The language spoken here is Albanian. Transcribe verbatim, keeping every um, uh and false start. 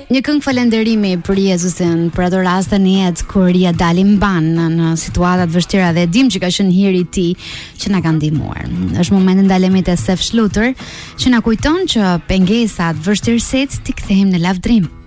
Një këngë falënderimi për Jezusin, për ato raste në jetë kur Ria dalim ban në situatat vështira dhe dim që ka qenë hiri i tij që na ka ndihmuar. Është momenti ndalemit e Sef Shluter që na kujton që pengesat, vështirësitë ti kthehemi në lavdrim.